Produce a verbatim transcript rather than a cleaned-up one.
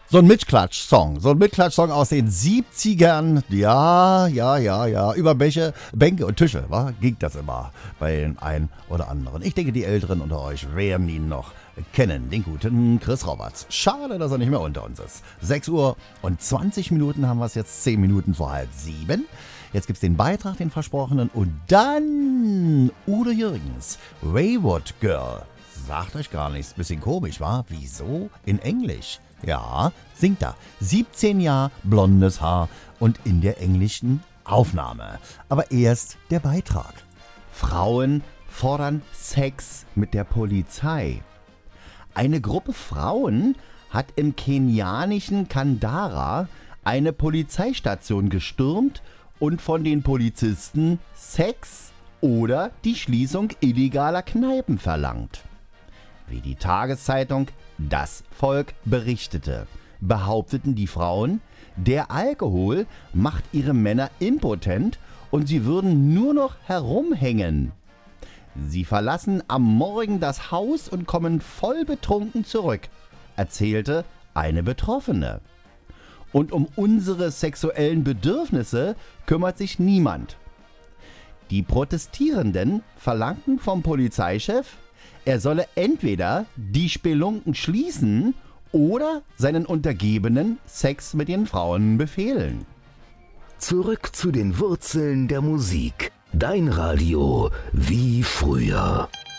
So ein Mitklatsch-Song, so ein Mitklatsch-Song aus den siebzigern. Ja, ja, ja, ja. Über Bäche, Bänke und Tische, wa? Ging das immer bei den einen oder anderen. Ich denke, die Älteren unter euch werden ihn noch kennen, den guten Chris Roberts. Schade, dass er nicht mehr unter uns ist. sechs Uhr und zwanzig Minuten haben wir es jetzt, zehn Minuten vor halb sieben. Jetzt gibt's den Beitrag, den versprochenen, und dann Udo Jürgens, Wayward Girl. Sagt euch gar nichts, bisschen komisch, wa? Wieso? In Englisch. Ja, singt er. siebzehn Jahre, blondes Haar und in der englischen Aufnahme. Aber erst der Beitrag. Frauen fordern Sex mit der Polizei. Eine Gruppe Frauen hat im kenianischen Kandara eine Polizeistation gestürmt und von den Polizisten Sex oder die Schließung illegaler Kneipen verlangt. Wie die Tageszeitung Das Volk berichtete, behaupteten die Frauen, der Alkohol macht ihre Männer impotent und sie würden nur noch herumhängen. Sie verlassen am Morgen das Haus und kommen voll betrunken zurück, erzählte eine Betroffene. Und um unsere sexuellen Bedürfnisse kümmert sich niemand. Die Protestierenden verlangten vom Polizeichef, er solle entweder die Spelunken schließen oder seinen Untergebenen Sex mit den Frauen befehlen. Zurück zu den Wurzeln der Musik. Dein Radio wie früher.